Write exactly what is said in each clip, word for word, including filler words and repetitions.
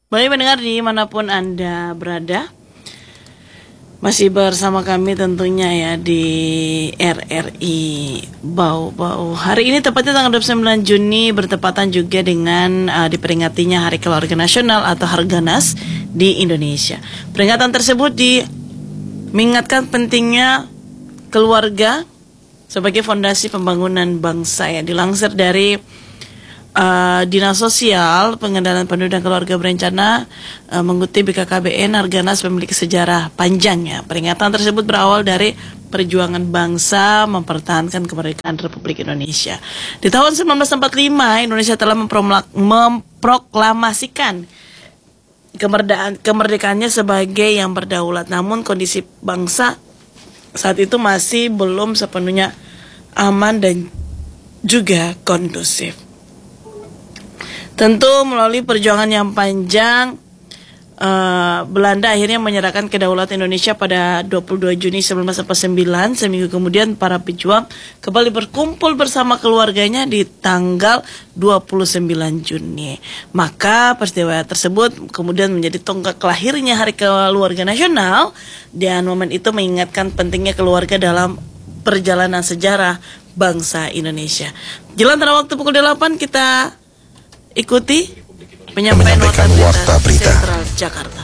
Baik pendengar dimanapun Anda berada, masih bersama kami tentunya ya di R R I Bau-Bau. Hari ini tepatnya tanggal dua puluh sembilan Juni bertepatan juga dengan uh, diperingatinya Hari Keluarga Nasional atau Harganas di Indonesia. Peringatan tersebut di mengingatkan pentingnya keluarga sebagai fondasi pembangunan bangsa ya. Dilansir dari Uh, Dinas Sosial Pengendalian Penduduk dan Keluarga Berencana uh, mengutip B K K B N, Harganas memiliki sejarah panjang ya. Peringatan tersebut berawal dari perjuangan bangsa mempertahankan kemerdekaan Republik Indonesia. Di tahun seribu sembilan ratus empat puluh lima, Indonesia telah memproklamasikan kemerdekaan kemerdekaannya sebagai yang berdaulat. Namun kondisi bangsa saat itu masih belum sepenuhnya aman dan juga kondusif. Tentu melalui perjuangan yang panjang, uh, Belanda akhirnya menyerahkan kedaulatan Indonesia pada dua puluh dua Juni seribu sembilan ratus empat puluh sembilan. Seminggu kemudian para pejuang kembali berkumpul bersama keluarganya di tanggal dua puluh sembilan Juni. Maka peristiwa tersebut kemudian menjadi tonggak lahirnya Hari Keluarga Nasional, dan momen itu mengingatkan pentingnya keluarga dalam perjalanan sejarah bangsa Indonesia. Jelang tengah waktu pukul delapan kita ikuti penyampaian warta berita, warta berita Sentral Jakarta.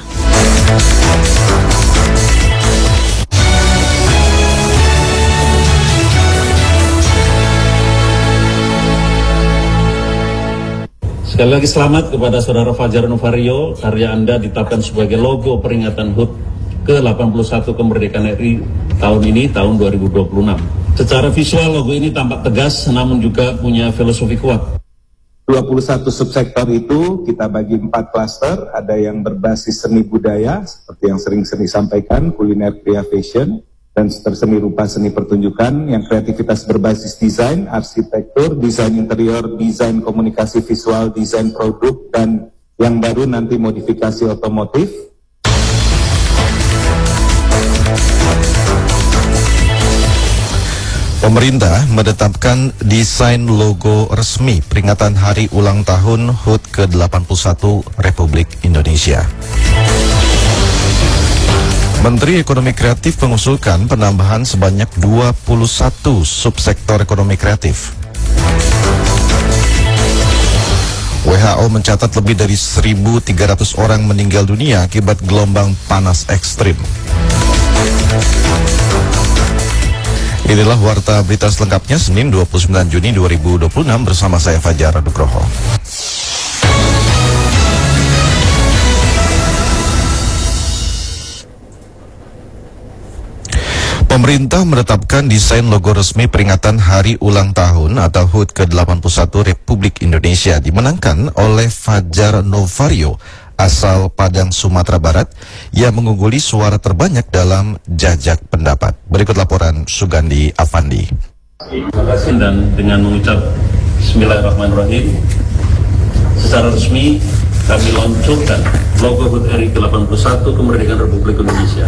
Sekali lagi selamat kepada Saudara Fajar Novario. Karya Anda ditetapkan sebagai logo peringatan H U T ke delapan puluh satu kemerdekaan R I tahun ini, tahun dua ribu dua puluh enam. Secara visual logo ini tampak tegas namun juga punya filosofi kuat. dua puluh satu subsektor itu kita bagi empat klaster, ada yang berbasis seni budaya, seperti yang sering seni sampaikan, kuliner, kria, fashion, dan seni rupa, seni pertunjukan, yang kreativitas berbasis desain, arsitektur, desain interior, desain komunikasi visual, desain produk, dan yang baru nanti modifikasi otomotif. Pemerintah menetapkan desain logo resmi peringatan Hari Ulang Tahun H U T ke delapan puluh satu Republik Indonesia. Menteri Ekonomi Kreatif mengusulkan penambahan sebanyak dua puluh satu subsektor ekonomi kreatif. W H O mencatat lebih dari seribu tiga ratus orang meninggal dunia akibat gelombang panas ekstrim. Inilah warta berita selengkapnya Senin dua puluh sembilan Juni dua ribu dua puluh enam bersama saya Fajar Nugroho. Pemerintah menetapkan desain logo resmi peringatan Hari Ulang Tahun atau H U T ke delapan puluh satu Republik Indonesia dimenangkan oleh Fajar Novario asal Padang, Sumatera Barat, yang mengungguli suara terbanyak dalam jajak pendapat. Berikut laporan Sugandi Afandi. Terima kasih, dan dengan mengucap Bismillahirrahmanirrahim, secara resmi kami luncurkan logo H U T R I ke delapan puluh satu kemerdekaan Republik Indonesia.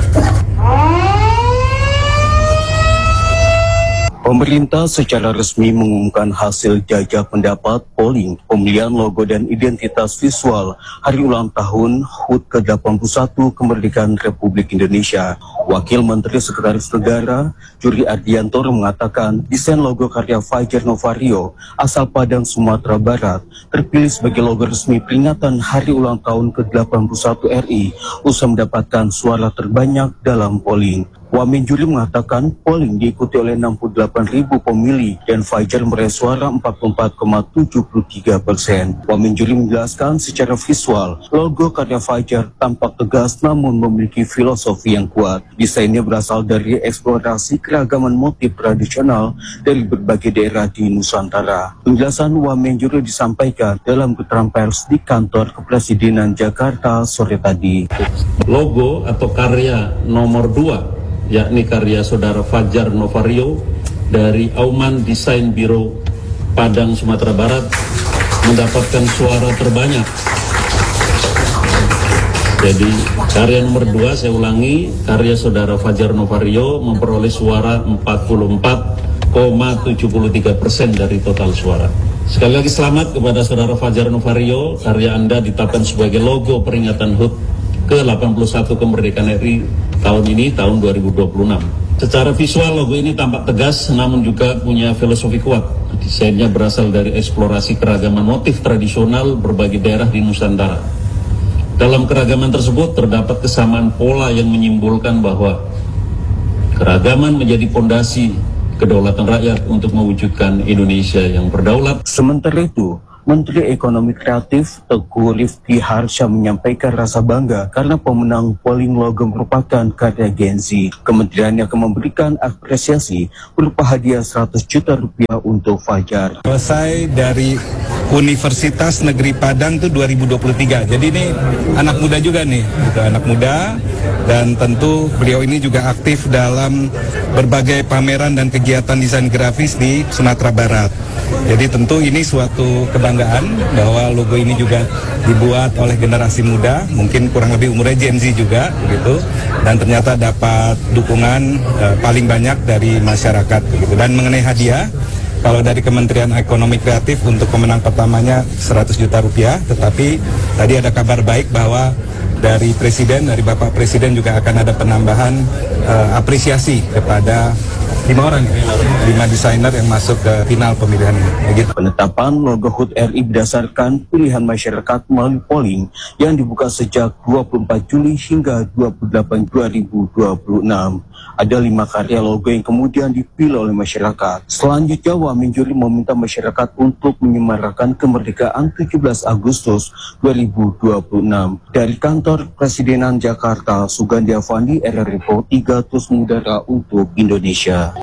Pemerintah secara resmi mengumumkan hasil jajak pendapat polling pemilihan logo dan identitas visual Hari Ulang Tahun H U T ke delapan puluh satu kemerdekaan Republik Indonesia. Wakil Menteri Sekretaris Negara Juri Ardiantoro mengatakan desain logo karya Fajar Novario asal Padang, Sumatera Barat terpilih sebagai logo resmi peringatan Hari Ulang Tahun ke delapan puluh satu R I usai mendapatkan suara terbanyak dalam polling. Wamen juri mengatakan polling diikuti oleh enam puluh delapan ribu pemilih dan Fajar meraih suara empat puluh empat koma tujuh tiga persen. Wamen juri menjelaskan secara visual logo karya Fajar tampak tegas namun memiliki filosofi yang kuat. Desainnya berasal dari eksplorasi keragaman motif tradisional dari berbagai daerah di Nusantara. Penjelasan Wamen juri disampaikan dalam keterangan pers di kantor Kepresidenan Jakarta sore tadi. Logo atau karya nomor dua, yakni karya Saudara Fajar Novario dari Auman Desain Biro Padang, Sumatera Barat, mendapatkan suara terbanyak. Jadi karya nomor dua, saya ulangi, karya Saudara Fajar Novario memperoleh suara empat puluh empat koma tujuh tiga persen dari total suara. Sekali lagi selamat kepada Saudara Fajar Novario, karya Anda ditetapkan sebagai logo peringatan H U T ke delapan puluh satu kemerdekaan R I tahun ini, tahun dua ribu dua puluh enam. Secara visual logo ini tampak tegas namun juga punya filosofi kuat. Desainnya berasal dari eksplorasi keragaman motif tradisional berbagai daerah di Nusantara. Dalam keragaman tersebut terdapat kesamaan pola yang menyimbolkan bahwa keragaman menjadi pondasi kedaulatan rakyat untuk mewujudkan Indonesia yang berdaulat. Sementara itu, Menteri Ekonomi Kreatif Teguh Rifki Harsha menyampaikan rasa bangga karena pemenang polling logo merupakan karya Gen Z. Kementerian akan memberikan apresiasi berupa hadiah seratus juta rupiah untuk Fajar. Selesai dari Universitas Negeri Padang itu dua ribu dua puluh tiga. Jadi ini anak muda juga nih, gitu, anak muda, dan tentu beliau ini juga aktif dalam berbagai pameran dan kegiatan desain grafis di Sumatera Barat. Jadi tentu ini suatu kebanggaan bahwa logo ini juga dibuat oleh generasi muda, mungkin kurang lebih umurnya Gen Z juga, begitu, dan ternyata dapat dukungan uh, paling banyak dari masyarakat, begitu. Dan mengenai hadiah, kalau dari Kementerian Ekonomi Kreatif untuk pemenang pertamanya seratus juta rupiah, tetapi tadi ada kabar baik bahwa dari Presiden, dari Bapak Presiden juga akan ada penambahan uh, apresiasi kepada lima orang, lima desainer yang masuk ke final pemilihan ini. Begitu. Penetapan logo H U T R I berdasarkan pilihan masyarakat melalui polling yang dibuka sejak dua puluh empat Juli hingga dua puluh delapan Juli dua ribu dua puluh enam. Ada lima karya logo yang kemudian dipilih oleh masyarakat. Selanjutnya, Wamen Juri meminta masyarakat untuk menyemarakan kemerdekaan tujuh belas Agustus dua ribu dua puluh enam. Dari Kantor Presidenan Jakarta, Sugandi Avandi, R R I Pro tiga, Terus Mengudara untuk Indonesia.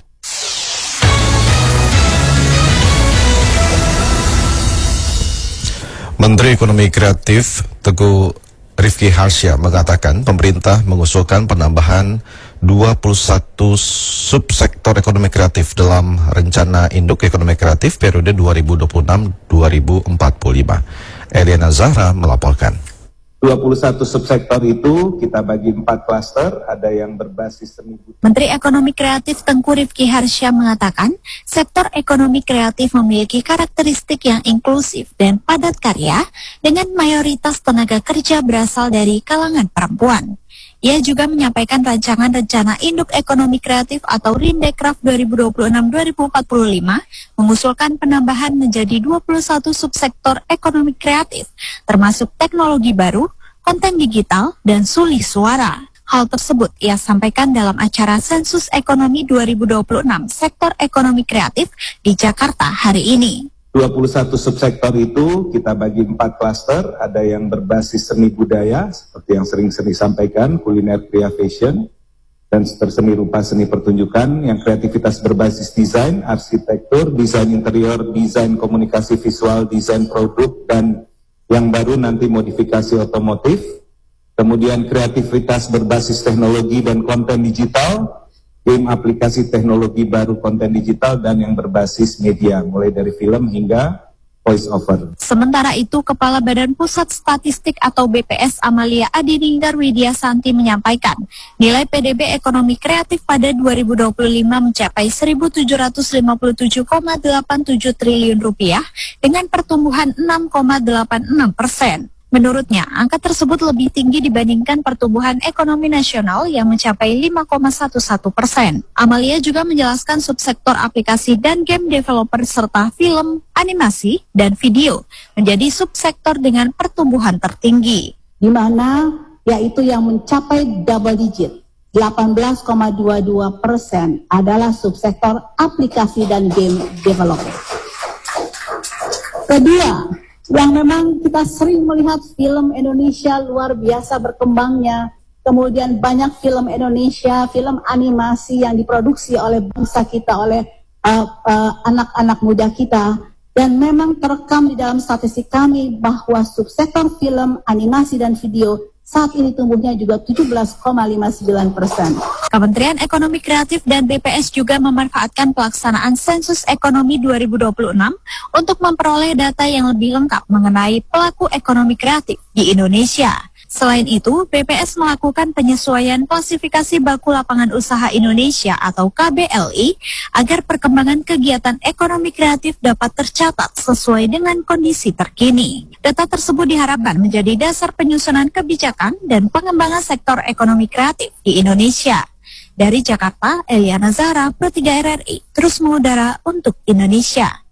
Menteri Ekonomi Kreatif Teguh Rifki Harsha mengatakan pemerintah mengusulkan penambahan dua puluh satu subsektor ekonomi kreatif dalam rencana induk ekonomi kreatif periode dua ribu dua puluh enam sampai dua ribu empat puluh lima. Eliana Zahra melaporkan. dua puluh satu subsektor itu kita bagi empat klaster, ada yang berbasis seni budaya. Menteri Ekonomi Kreatif Teguh Rifki Harsha mengatakan, sektor ekonomi kreatif memiliki karakteristik yang inklusif dan padat karya dengan mayoritas tenaga kerja berasal dari kalangan perempuan. Ia juga menyampaikan rancangan rencana induk ekonomi kreatif atau Rindekraf dua ribu dua puluh enam sampai dua ribu empat puluh lima mengusulkan penambahan menjadi dua puluh satu subsektor ekonomi kreatif, termasuk teknologi baru, konten digital, dan sulih suara. Hal tersebut ia sampaikan dalam acara Sensus Ekonomi dua ribu dua puluh enam Sektor Ekonomi Kreatif di Jakarta hari ini. dua puluh satu subsektor itu kita bagi empat klaster, ada yang berbasis seni budaya, seperti yang sering seni sampaikan, kuliner, kria, fashion, dan terseni rupa seni pertunjukan, yang kreativitas berbasis desain, arsitektur, desain interior, desain komunikasi visual, desain produk, dan yang baru nanti modifikasi otomotif. Kemudian kreativitas berbasis teknologi dan konten digital, game aplikasi teknologi baru konten digital, dan yang berbasis media, mulai dari film hingga voice over. Sementara itu, Kepala Badan Pusat Statistik atau B P S Amalia Adininggar Widyasanti menyampaikan, nilai P D B ekonomi kreatif pada dua ribu dua puluh lima mencapai seribu tujuh ratus lima puluh tujuh koma delapan tujuh triliun rupiah dengan pertumbuhan enam koma delapan enam persen. Menurutnya, angka tersebut lebih tinggi dibandingkan pertumbuhan ekonomi nasional yang mencapai lima koma satu persen. Amalia juga menjelaskan subsektor aplikasi dan game developer serta film, animasi, dan video menjadi subsektor dengan pertumbuhan tertinggi. Di mana yaitu yang mencapai double digit, delapan belas koma dua dua persen adalah subsektor aplikasi dan game developer. Kedua, yang memang kita sering melihat film Indonesia luar biasa berkembangnya, kemudian banyak film Indonesia, film animasi yang diproduksi oleh bangsa kita, oleh uh, uh, anak-anak muda kita, dan memang terekam di dalam statistik kami bahwa subsektor film, animasi, dan video saat ini tumbuhnya juga tujuh belas koma lima sembilan persen. Kementerian Ekonomi Kreatif dan B P S juga memanfaatkan pelaksanaan Sensus Ekonomi dua ribu dua puluh enam untuk memperoleh data yang lebih lengkap mengenai pelaku ekonomi kreatif di Indonesia. Selain itu, B P S melakukan penyesuaian klasifikasi baku lapangan usaha Indonesia atau K B L I agar perkembangan kegiatan ekonomi kreatif dapat tercatat sesuai dengan kondisi terkini. Data tersebut diharapkan menjadi dasar penyusunan kebijakan dan pengembangan sektor ekonomi kreatif di Indonesia. Dari Jakarta, Eliana Zahra, Pro tiga R R I, terus mengudara untuk Indonesia.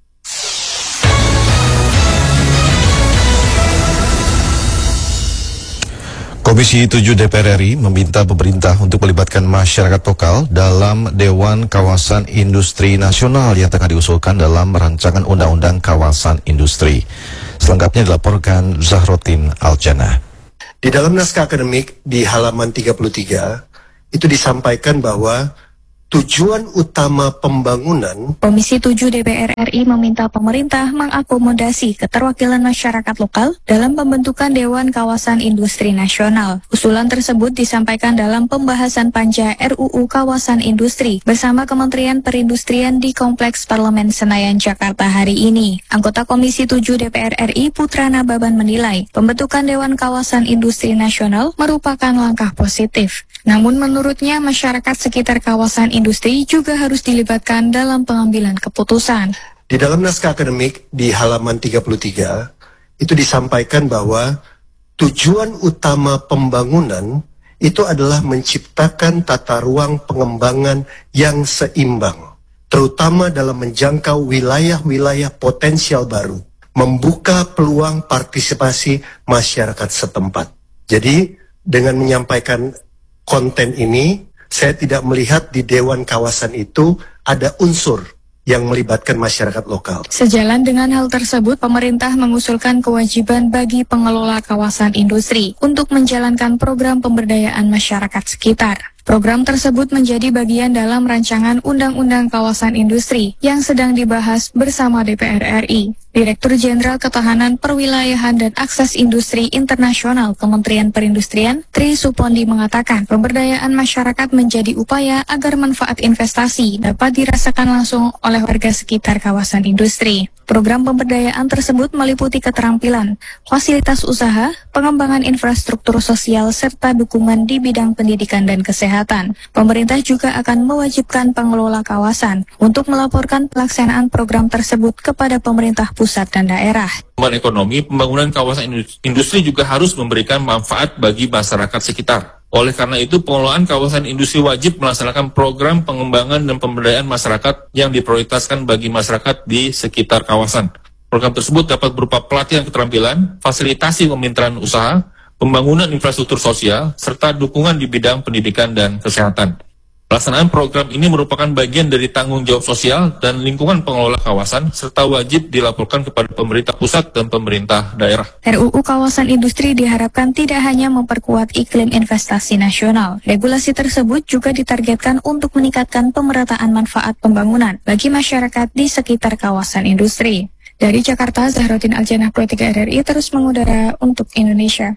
Komisi tujuh D P R R I meminta pemerintah untuk melibatkan masyarakat lokal dalam Dewan Kawasan Industri Nasional yang tengah diusulkan dalam rancangan Undang-Undang Kawasan Industri. Selengkapnya dilaporkan Zahrotin Aljana. Di dalam naskah akademik di halaman tiga puluh tiga, itu disampaikan bahwa tujuan utama pembangunan Komisi tujuh D P R R I meminta pemerintah mengakomodasi keterwakilan masyarakat lokal dalam pembentukan Dewan Kawasan Industri Nasional. Usulan tersebut disampaikan dalam pembahasan panja R U U Kawasan Industri bersama Kementerian Perindustrian di Kompleks Parlemen Senayan, Jakarta hari ini. Anggota Komisi tujuh D P R R I Putra Nababan menilai pembentukan Dewan Kawasan Industri Nasional merupakan langkah positif. Namun menurutnya masyarakat sekitar kawasan industri juga harus dilibatkan dalam pengambilan keputusan. Di dalam naskah akademik di halaman tiga puluh tiga, itu disampaikan bahwa tujuan utama pembangunan itu adalah menciptakan tata ruang pengembangan yang seimbang, terutama dalam menjangkau wilayah-wilayah potensial baru, membuka peluang partisipasi masyarakat setempat. Jadi, dengan menyampaikan konten ini, saya tidak melihat di Dewan Kawasan itu ada unsur yang melibatkan masyarakat lokal. Sejalan dengan hal tersebut, pemerintah mengusulkan kewajiban bagi pengelola kawasan industri untuk menjalankan program pemberdayaan masyarakat sekitar. Program tersebut menjadi bagian dalam rancangan Undang-Undang Kawasan Industri yang sedang dibahas bersama D P R R I. Direktur Jenderal Ketahanan Perwilayahan dan Akses Industri Internasional Kementerian Perindustrian, Tri Supondi mengatakan, pemberdayaan masyarakat menjadi upaya agar manfaat investasi dapat dirasakan langsung oleh warga sekitar kawasan industri. Program pemberdayaan tersebut meliputi keterampilan, fasilitas usaha, pengembangan infrastruktur sosial, serta dukungan di bidang pendidikan dan kesehatan. Pemerintah juga akan mewajibkan pengelola kawasan untuk melaporkan pelaksanaan program tersebut kepada pemerintah pusat dan daerah. Pembangunan ekonomi, pembangunan kawasan industri juga harus memberikan manfaat bagi masyarakat sekitar. Oleh karena itu, pengelolaan kawasan industri wajib melaksanakan program pengembangan dan pemberdayaan masyarakat yang diprioritaskan bagi masyarakat di sekitar kawasan. Program tersebut dapat berupa pelatihan keterampilan, fasilitasi pemerintahan usaha, pembangunan infrastruktur sosial, serta dukungan di bidang pendidikan dan kesehatan. Pelaksanaan program ini merupakan bagian dari tanggung jawab sosial dan lingkungan pengelola kawasan, serta wajib dilaporkan kepada pemerintah pusat dan pemerintah daerah. R U U Kawasan Industri diharapkan tidak hanya memperkuat iklim investasi nasional. Regulasi tersebut juga ditargetkan untuk meningkatkan pemerataan manfaat pembangunan bagi masyarakat di sekitar kawasan industri. Dari Jakarta, Zahrotin Aljana, Pro tiga R R I, terus mengudara untuk Indonesia.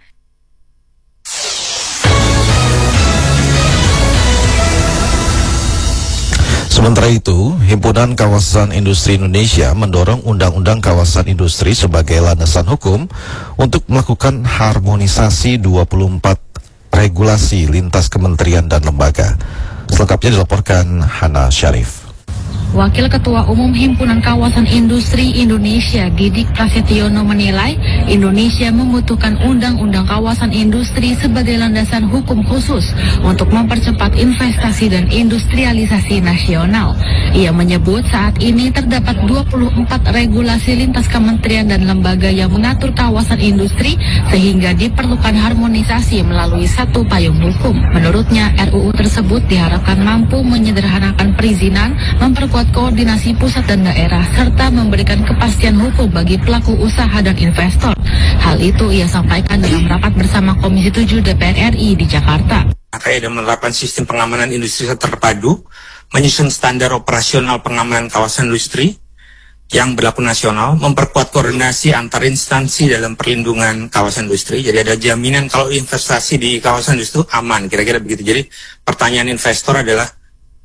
Sementara itu, Himpunan Kawasan Industri Indonesia mendorong Undang-Undang Kawasan Industri sebagai landasan hukum untuk melakukan harmonisasi dua puluh empat regulasi lintas kementerian dan lembaga. Selengkapnya dilaporkan Hana Syarif. Wakil Ketua Umum Himpunan Kawasan Industri Indonesia, Didik Prasetyono, menilai Indonesia membutuhkan Undang-Undang Kawasan Industri sebagai landasan hukum khusus untuk mempercepat investasi dan industrialisasi nasional. Ia menyebut saat ini terdapat dua puluh empat regulasi lintas kementerian dan lembaga yang mengatur kawasan industri sehingga diperlukan harmonisasi melalui satu payung hukum. Menurutnya, R U U tersebut diharapkan mampu menyederhanakan perizinan, memperkuat koordinasi pusat dan daerah, serta memberikan kepastian hukum bagi pelaku usaha dan investor. Hal itu ia sampaikan dalam rapat bersama Komisi tujuh D P R R I di Jakarta. Terkait dengan menerapkan sistem pengamanan industri terpadu, menyusun standar operasional pengamanan kawasan industri yang berlaku nasional, memperkuat koordinasi antar instansi dalam perlindungan kawasan industri. Jadi ada jaminan kalau investasi di kawasan industri aman, kira-kira begitu. Jadi pertanyaan investor adalah,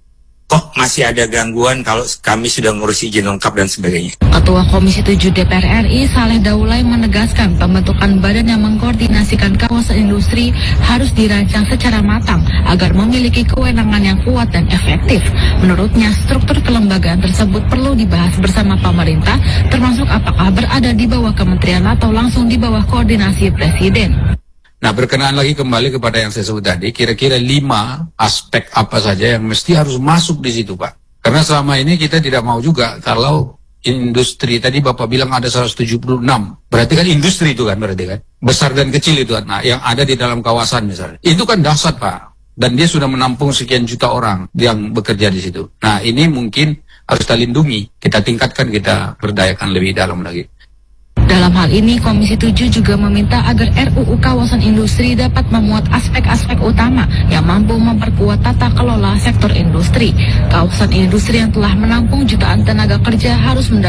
kok masih ada gangguan kalau kami sudah ngurus izin lengkap dan sebagainya. Ketua Komisi tujuh D P R R I Saleh Daulay menegaskan pembentukan badan yang mengkoordinasikan kawasan industri harus dirancang secara matang agar memiliki kewenangan yang kuat dan efektif. Menurutnya, struktur kelembagaan tersebut perlu dibahas bersama pemerintah, termasuk apakah berada di bawah kementerian atau langsung di bawah koordinasi Presiden. Nah, berkenaan lagi kembali kepada yang saya sebut tadi, kira-kira lima aspek apa saja yang mesti harus masuk di situ, Pak. Karena selama ini kita tidak mau juga kalau industri, tadi Bapak bilang ada seratus tujuh puluh enam, berarti kan industri itu kan, berarti kan, besar dan kecil itu kan, nah, yang ada di dalam kawasan misalnya. Itu kan dahsyat, Pak. Dan dia sudah menampung sekian juta orang yang bekerja di situ. Nah, ini mungkin harus kita lindungi, kita tingkatkan, kita berdayakan lebih dalam lagi. Dalam hal ini, Komisi tujuh juga meminta agar R U U Kawasan Industri dapat memuat aspek-aspek utama yang mampu memperkuat tata kelola sektor industri. Kawasan industri yang telah menampung jutaan tenaga kerja harus mendapatkan